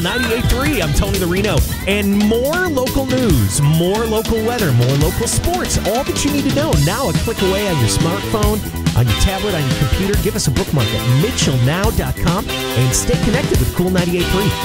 98.3. I'm Tony the Reno. And more local news, more local weather, more local sports. All that you need to know now a click away on your smartphone, on your tablet, on your computer. Give us a bookmark at mitchellnow.com and stay connected with Cool 98.3.